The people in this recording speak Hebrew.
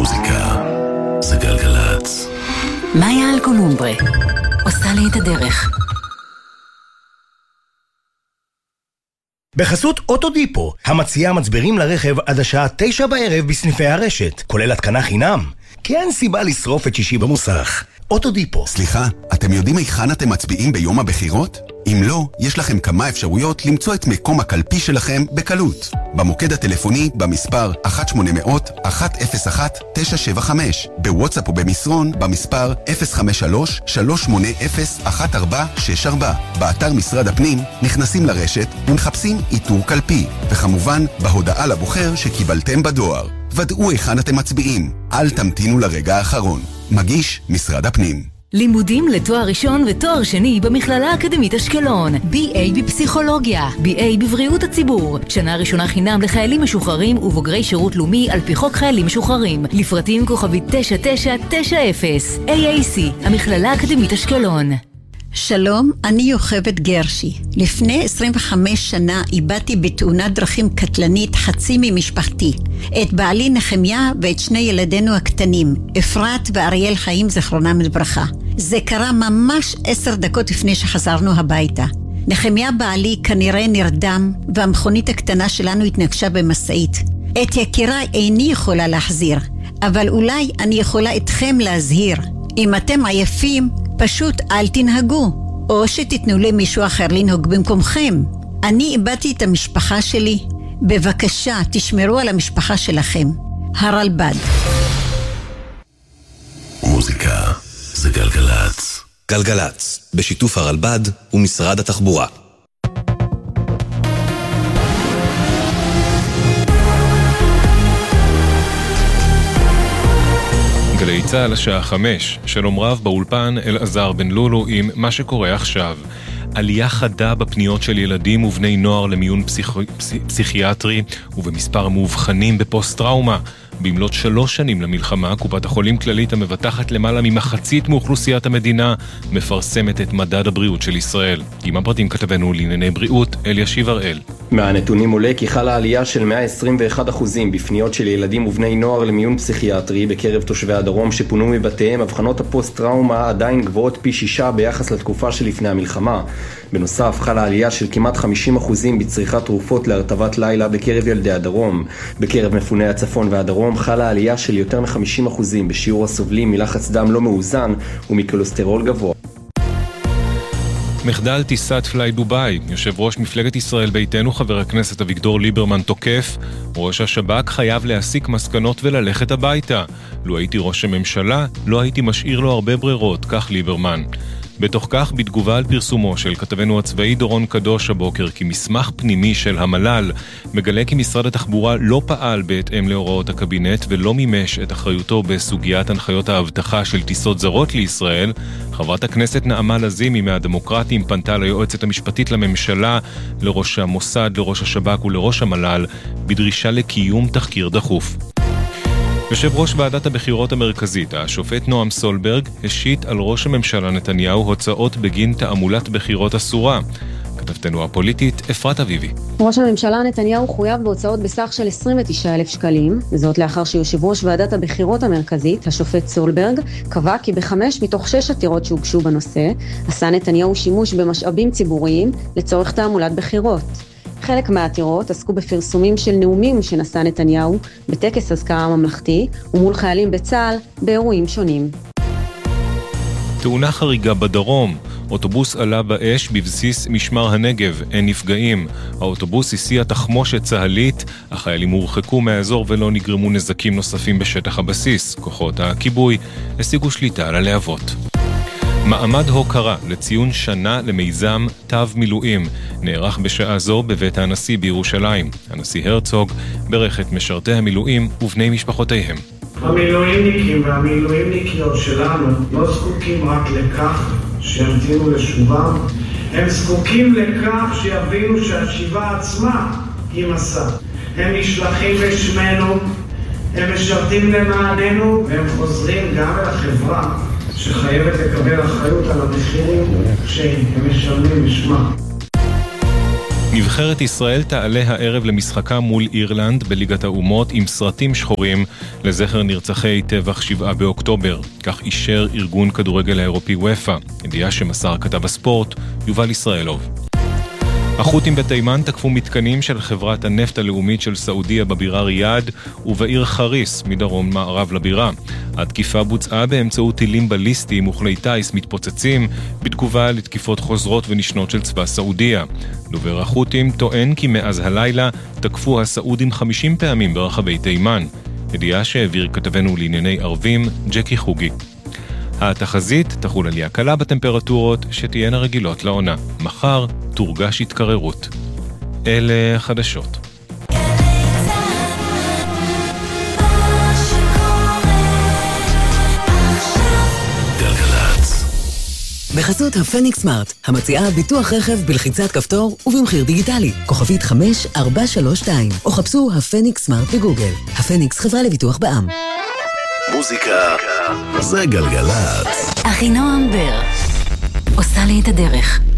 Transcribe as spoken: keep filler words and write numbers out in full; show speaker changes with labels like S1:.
S1: מוזיקה זה גלגלץ.
S2: מאיה אלקולומברה עושה לי את הדרך.
S3: בחסות אוטודיפו, המציעה מצברים לרכב עד השעה תשע בערב בסניפי הרשת, כולל התקנה חינם. כי אין סיבה לשרוף את שישי במוסך. אוטודיפו.
S4: סליחה, אתם יודעים היכן אתם מצביעים ביום הבחירות? אם לא, יש לכם כמה אפשרויות למצוא את מקום הקלפי שלכם בקלות. במוקד הטלפוני במספר אחת שמונה אפס אפס אחת אפס אחת תשע שבע חמש, בוואטסאפ ובמסרון במספר אפס חמש שלוש שלוש שמונה אפס אחת ארבע שש ארבע. באתר משרד הפנים נכנסים לרשת ומחפשים איתור קלפי, וכמובן בהודעה לבוחר שקיבלתם בדואר. ודאו היכן אתם מצביעים, אל תמתינו לרגע האחרון. מגיש משרד הפנים.
S2: לימודים לתואר ראשון ותואר שני במכללה האקדמית אשקלון. בי איי בפסיכולוגיה, בי איי בבריאות הציבור. שנה ראשונה חינם לחיילים משוחררים ובוגרי שירות לאומי על פי חוק חיילים משוחררים. לפרטים כוכבית תשע תשע תשע אפס. איי איי סי, המכללה האקדמית אשקלון.
S5: שלום, אני יוכבד גרשי. לפני עשרים וחמש שנה איבדתי בתאונת דרכים קטלנית חצי ממשפחתי. את בעלי נחמיה ואת שני ילדינו הקטנים, אפרת ואריאל חיים זכרונם לברכה. זה קרה ממש עשר דקות לפני שחזרנו הביתה. נחמיה בעלי כנראה נרדם והמכונית הקטנה שלנו התנגשה במשאית. את יקיריי איני יכולה להחזיר, אבל אולי אני יכולה אתכם להזהיר. אם אתם עייפים, פשוט אל תנהגו, או שתתנו למישהו אחר לנהוג במקומכם. אני איבדתי את המשפחה שלי. בבקשה, תשמרו על המשפחה שלכם. הרלב"ד.
S1: מוזיקה זה גלגלץ.
S6: גלגלץ, בשיתוף הרלב"ד ומשרד התחבורה.
S7: גלי צהל השעה חמש, שלום רב באולפן אלעזר בן לולו עם מה שקורה עכשיו. עלייה חדה בפניות של ילדים ובני נוער למיון פסיכ... פס... פסיכיאטרי ובמספר המאובחנים בפוסט-טראומה. במלאת שלוש שנים למלחמה, קופת החולים כללית המבטחת למעלה ממחצית מאוכלוסיית המדינה מפרסמת את מדד הבריאות של ישראל. עם הפרטים כתבנו לענייני בריאות, אלישיב הראל.
S8: מהנתונים עולה כי חלה עלייה של מאה עשרים ואחת אחוזים בפניות של ילדים ובני נוער למיון פסיכיאטרי בקרב תושבי הדרום שפונו מבתיהם. הבחנות הפוסט-טראומה עדיין גבוהות פי שישה ביחס לתקופה שלפני המלחמה. בנוסף, חלה עלייה של כמעט חמישים אחוזים בצריכת תרופות להרטבת לילה בקרב ילדי הדרום. בקרב מפוני הצפון והדרום חלה עלייה של יותר מ-חמישים אחוזים בשיעור הסובלים מלחץ דם לא מאוזן ומקולסטרול גבוה.
S7: מחדל טיסת פליי דוביי. יושב ראש מפלגת ישראל ביתנו חבר הכנסת אביגדור ליברמן תוקף, ראש השב"כ חייב להסיק מסקנות וללכת הביתה. לו הייתי ראש הממשלה, לא הייתי משאיר לו הרבה ברירות, כך ליברמן. בתוך כך, בתגובה על פרסומו של כתבנו הצבאי דורון קדוש הבוקר כי מסמך פנימי של המל"ל מגלה כי משרד התחבורה לא פעל בהתאם להוראות הקבינט ולא מימש את אחריותו בסוגיית הנחיות האבטחה של טיסות זרות לישראל, חברת הכנסת נעמה לזימי מהדמוקרטים פנתה ליועצת המשפטית לממשלה, לראש המוסד, לראש השב"כ ולראש המל"ל בדרישה לקיום תחקיר דחוף. יושב ראש ועדת הבחירות המרכזית, השופט נועם סולברג, השית על ראש הממשלה נתניהו הוצאות בגין תעמולת בחירות אסורה. כתבתנו הפוליטית אפרת אביבי.
S9: ראש הממשלה נתניהו חויב בהוצאות בסך של עשרים ותשעה אלף שקלים, וזאת לאחר שיושב ראש ועדת הבחירות המרכזית, השופט סולברג, קבע כי בחמש מתוך שש עתירות שהוגשו בנושא, עשה נתניהו שימוש במשאבים ציבוריים לצורך תעמולת בחירות. חלק מהעתירות עסקו בפרסומים של נאומים שנשא נתניהו בטקס אזכרה ממלכתי ומול חיילים בצה"ל באירועים שונים.
S7: תאונה חריגה בדרום. אוטובוס עלה באש בבסיס משמר הנגב, אין נפגעים. האוטובוס הסיע תחמושת צהלית, החיילים הורחקו מהאזור ולא נגרמו נזקים נוספים בשטח הבסיס. כוחות הכיבוי השיגו שליטה על הלהבות. מעמד הוקרה לציון שנה למיזם תו מילואים נערך בשעה זו בבית הנשיא בירושלים. הנשיא הרצוג ברך את משרתי המילואים ובני משפחותיהם.
S10: המילואימניקים והמילואימניקיות שלנו לא זקוקים רק לכך שימתינו לשובם, הם זקוקים לכך שיבינו שהשיבה עצמה היא מסע. הם נשלחים בשמנו, הם משרתים למעננו והם חוזרים גם אל החברה שחייבת לקבל אחריות על המחירים שהם משלמים בשמה.
S7: נבחרת ישראל תעלה הערב למשחקה מול אירלנד בליגת האומות עם סרטים שחורים לזכר נרצחי טבח שבעה באוקטובר. כך אישר ארגון כדורגל האירופי וויפה, ידיעה שמסר כתב הספורט יובל ישראלוב. החות'ים בתימן תקפו מתקנים של חברת הנפט הלאומית של סעודיה בבירה ריאד ובעיר חריס מדרום מערב לבירה. התקיפה בוצעה באמצעות טילים בליסטיים וכלי טייס מתפוצצים בתגובה לתקיפות חוזרות ונשנות של צבא סעודיה. דובר החות'ים טוען כי מאז הלילה תקפו הסעודים חמישים פעמים ברחבי תימן. ידיעה שהעביר כתבנו לענייני ערבים ג'קי חוגי. התחזית תחול עלייה קלה בטמפרטורות שתהיינה רגילות לעונה. מחר תורגש התקררות. אלה חדשות.
S11: בחסות הפניקס סמארט, המציעה ביטוח רכב בלחיצת כפתור ובמחיר דיגיטלי. כוכבית חמש ארבע שלוש שתיים, או חפשו הפניקס סמארט בגוגל. הפניקס חברה לביטוח בע"מ.
S1: מוזיקה זה גלגלצ.
S2: אחינועם בר עושה לי את הדרך.